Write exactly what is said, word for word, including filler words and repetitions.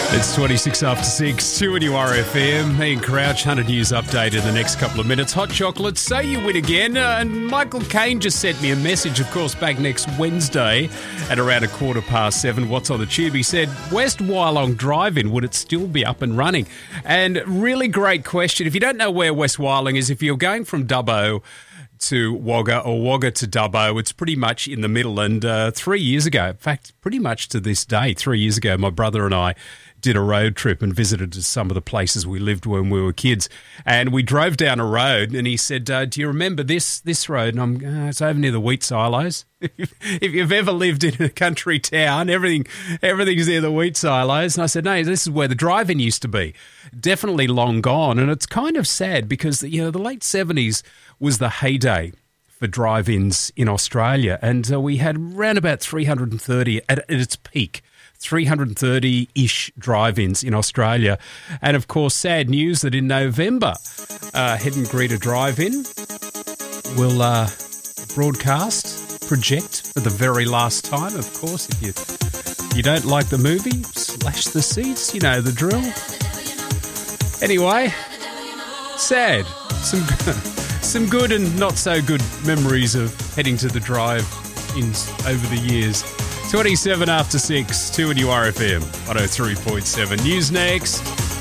It's twenty-six after six, two at U R F M. Ian Crouch, one hundred News Update in the next couple of minutes. Hot chocolate, say you win again. Uh, and Michael Caine just sent me a message, of course, back next Wednesday at around a quarter past seven. What's on the tube? He said, West Wyalong Drive-In, would it still be up and running? And really great question. If you don't know where West Wyalong is, if you're going from Dubbo to Wagga or Wagga to Dubbo, it's pretty much in the middle. And uh, three years ago, in fact, pretty much to this day, three years ago, my brother and I did a road trip and visited some of the places we lived when we were kids. And we drove down a road and he said, uh, do you remember this this road? And I'm, uh, it's over near the wheat silos. If you've ever lived in a country town, everything everything's near the wheat silos. And I said, no, this is where the drive-in used to be. Definitely long gone. And it's kind of sad because, you know, the late seventies was the heyday for drive-ins in Australia. And uh, we had around about three hundred thirty at, at its peak. three hundred thirty-ish drive-ins in Australia. And, of course, sad news that in November, uh, Head and Greeter Drive-In will uh, broadcast, project for the very last time. Of course, if you, if you don't like the movie, slash the seats, you know the drill. Anyway, sad. Some, some good and not so good memories of heading to the drive-ins over the years. twenty-seven after six, two at U R F M, one oh three point seven. News next.